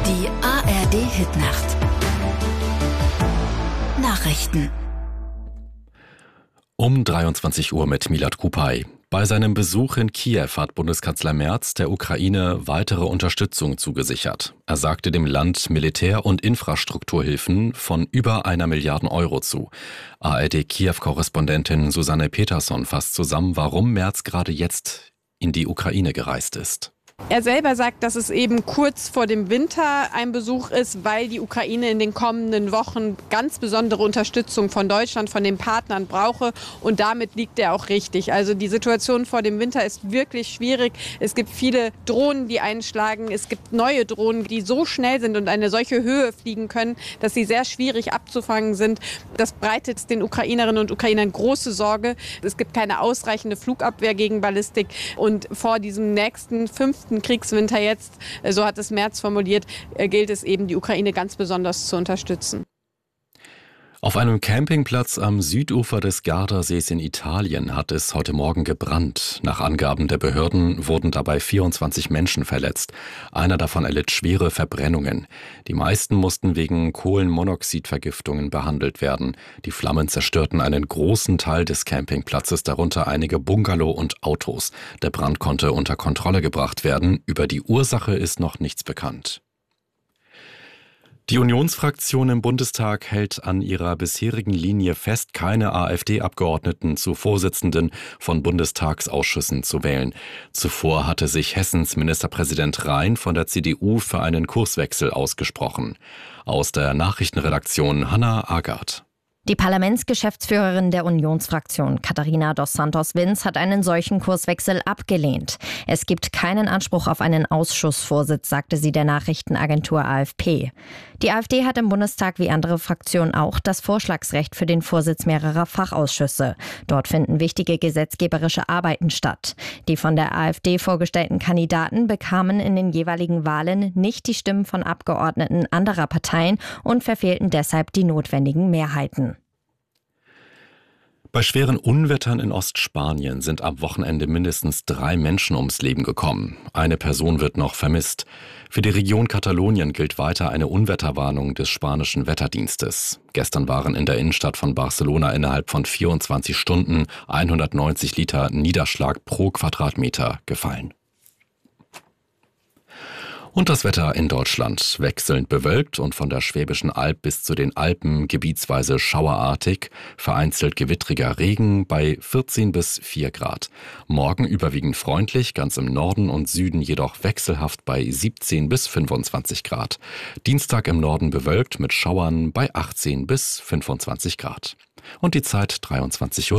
Die ARD-Hitnacht. Nachrichten. Um 23 Uhr mit Milad Kupay. Bei seinem Besuch in Kiew hat Bundeskanzler Merz der Ukraine weitere Unterstützung zugesichert. Er sagte dem Land Militär- und Infrastrukturhilfen von über 1 Milliarde Euro zu. ARD-Kiew-Korrespondentin Susanne Peterson fasst zusammen, warum Merz gerade jetzt in die Ukraine gereist ist. Er selber sagt, dass es eben kurz vor dem Winter ein Besuch ist, weil die Ukraine in den kommenden Wochen ganz besondere Unterstützung von Deutschland, von den Partnern brauche. Und damit liegt er auch richtig. Also die Situation vor dem Winter ist wirklich schwierig. Es gibt viele Drohnen, die einschlagen. Es gibt neue Drohnen, die so schnell sind und eine solche Höhe fliegen können, dass sie sehr schwierig abzufangen sind. Das bereitet den Ukrainerinnen und Ukrainern große Sorge. Es gibt keine ausreichende Flugabwehr gegen Ballistik. Und vor diesem nächsten 5. Kriegswinter jetzt, so hat es Merz formuliert, gilt es eben, die Ukraine ganz besonders zu unterstützen. Auf einem Campingplatz am Südufer des Gardasees in Italien hat es heute Morgen gebrannt. Nach Angaben der Behörden wurden dabei 24 Menschen verletzt. Einer davon erlitt schwere Verbrennungen. Die meisten mussten wegen Kohlenmonoxidvergiftungen behandelt werden. Die Flammen zerstörten einen großen Teil des Campingplatzes, darunter einige Bungalow und Autos. Der Brand konnte unter Kontrolle gebracht werden. Über die Ursache ist noch nichts bekannt. Die Unionsfraktion im Bundestag hält an ihrer bisherigen Linie fest, keine AfD-Abgeordneten zu Vorsitzenden von Bundestagsausschüssen zu wählen. Zuvor hatte sich Hessens Ministerpräsident Rhein von der CDU für einen Kurswechsel ausgesprochen. Aus der Nachrichtenredaktion Hannah Agard. Die Parlamentsgeschäftsführerin der Unionsfraktion, Katharina dos Santos-Vinz, hat einen solchen Kurswechsel abgelehnt. Es gibt keinen Anspruch auf einen Ausschussvorsitz, sagte sie der Nachrichtenagentur AFP. Die AfD hat im Bundestag wie andere Fraktionen auch das Vorschlagsrecht für den Vorsitz mehrerer Fachausschüsse. Dort finden wichtige gesetzgeberische Arbeiten statt. Die von der AfD vorgestellten Kandidaten bekamen in den jeweiligen Wahlen nicht die Stimmen von Abgeordneten anderer Parteien und verfehlten deshalb die notwendigen Mehrheiten. Bei schweren Unwettern in Ostspanien sind am Wochenende mindestens 3 Menschen ums Leben gekommen. Eine Person wird noch vermisst. Für die Region Katalonien gilt weiter eine Unwetterwarnung des spanischen Wetterdienstes. Gestern waren in der Innenstadt von Barcelona innerhalb von 24 Stunden 190 Liter Niederschlag pro Quadratmeter gefallen. Und das Wetter in Deutschland: wechselnd bewölkt und von der Schwäbischen Alb bis zu den Alpen gebietsweise schauerartig, vereinzelt gewittriger Regen bei 14 bis 4 Grad. Morgen überwiegend freundlich, ganz im Norden und Süden jedoch wechselhaft bei 17 bis 25 Grad. Dienstag im Norden bewölkt mit Schauern bei 18 bis 25 Grad. Und die Zeit 23:03 Uhr.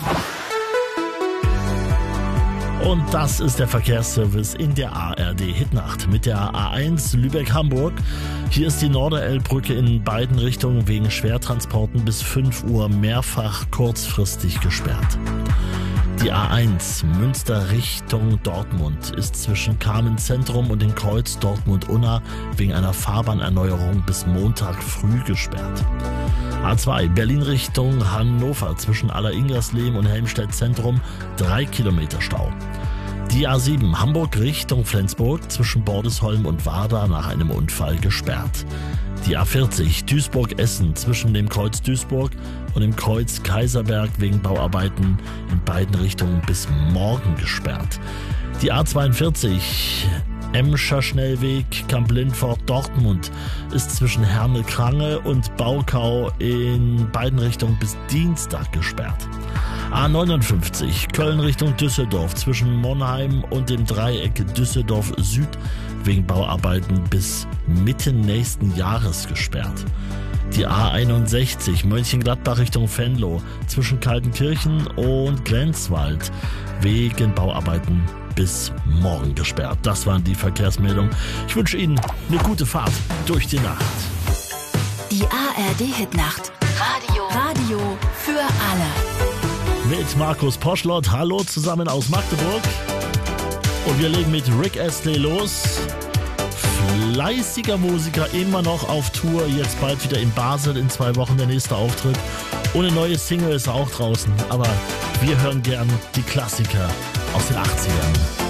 Und das ist der Verkehrsservice in der ARD-Hitnacht mit der A1 Lübeck-Hamburg. Hier ist die Norderelbbrücke in beiden Richtungen wegen Schwertransporten bis 5 Uhr mehrfach kurzfristig gesperrt. Die A1 Münster Richtung Dortmund ist zwischen Kamenz-Zentrum und dem Kreuz Dortmund-Unna wegen einer Fahrbahnerneuerung bis Montag früh gesperrt. A2 Berlin Richtung Hannover zwischen Aller-Ingersleben und Helmstedt-Zentrum 3 Kilometer Stau. Die A7 Hamburg Richtung Flensburg zwischen Bordesholm und Warda nach einem Unfall gesperrt. Die A40 Duisburg-Essen zwischen dem Kreuz Duisburg und dem Kreuz Kaiserberg wegen Bauarbeiten in beiden Richtungen bis morgen gesperrt. Die A42 Emscher Schnellweg Kamp-Lindfort Dortmund ist zwischen Herne-Krange und Baukau in beiden Richtungen bis Dienstag gesperrt. A59 Köln Richtung Düsseldorf zwischen Monheim und dem Dreieck Düsseldorf Süd wegen Bauarbeiten bis Mitte nächsten Jahres gesperrt. Die A61 Mönchengladbach Richtung Venlo zwischen Kaltenkirchen und Grenzwald wegen Bauarbeiten bis morgen gesperrt. Das waren die Verkehrsmeldungen. Ich wünsche Ihnen eine gute Fahrt durch die Nacht. Die ARD-Hitnacht. Radio für alle. Mit Markus Poschlott. Hallo zusammen aus Magdeburg. Und wir legen mit Rick Astley los. Fleißiger Musiker, immer noch auf Tour. Jetzt bald wieder in Basel, in 2 Wochen der nächste Auftritt. Und eine neue Single ist auch draußen. Aber wir hören gern die Klassiker aus den 80ern.